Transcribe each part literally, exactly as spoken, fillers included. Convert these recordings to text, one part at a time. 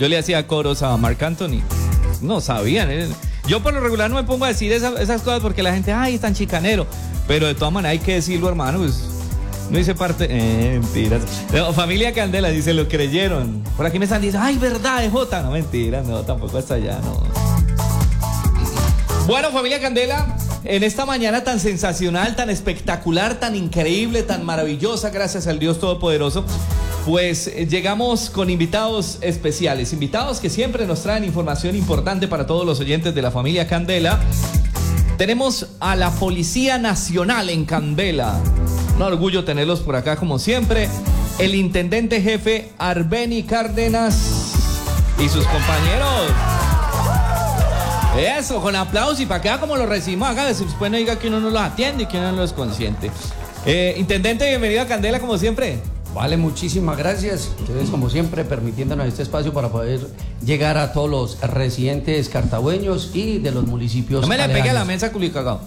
Yo le hacía coros a Marc Anthony. No sabían. ¿eh? Yo por lo regular no me pongo a decir esa, esas cosas porque la gente, ay, es tan chicanero. Pero de todas maneras hay que decirlo, hermano, pues no hice parte. Eh, mentiras. No, familia Candela dice, lo creyeron. Por aquí me están diciendo, ay, verdad, es Jota. No, mentiras, no, tampoco hasta allá, no. Bueno, familia Candela, en esta mañana tan sensacional, tan espectacular, tan increíble, tan maravillosa, gracias al Dios Todopoderoso, pues eh, llegamos con invitados especiales, invitados que siempre nos traen información importante para todos los oyentes de la familia Candela. Tenemos a la Policía Nacional en Candela. Un orgullo tenerlos por acá como siempre. El intendente jefe Arbeni Cárdenas y sus compañeros. Eso, con aplausos y para que vea como lo recibimos acá. Después no diga que uno no los atiende y que uno no los consiente. Eh, intendente, bienvenido a Candela como siempre. Vale, muchísimas gracias. Ustedes como siempre permitiéndonos este espacio para poder llegar a todos los residentes cartagüeños y de los municipios. No me le aledaños. pegue a la mesa, culicagao.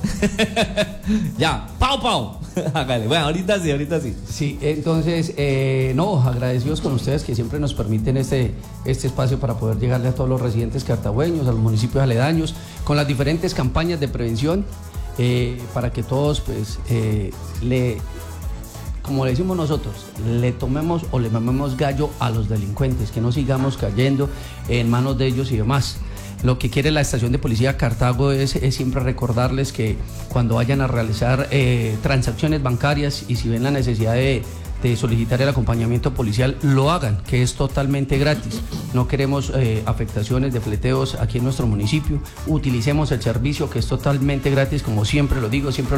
Ya, pau, pau. Hágale. Bueno, ahorita sí, ahorita sí. Sí, entonces, eh, no, agradecidos con ustedes que siempre nos permiten este, este espacio para poder llegarle a todos los residentes cartagüeños, a los municipios aledaños, con las diferentes campañas de prevención, eh, para que todos, pues, eh, le, como le decimos nosotros, le tomemos o le mamemos gallo a los delincuentes, que no sigamos cayendo en manos de ellos y demás. Lo que quiere la estación de policía Cartago es, es siempre recordarles que cuando vayan a realizar eh, transacciones bancarias y si ven la necesidad de, de solicitar el acompañamiento policial, lo hagan, que es totalmente gratis. No queremos eh, afectaciones de fleteos aquí en nuestro municipio. Utilicemos el servicio que es totalmente gratis, como siempre lo digo, siempre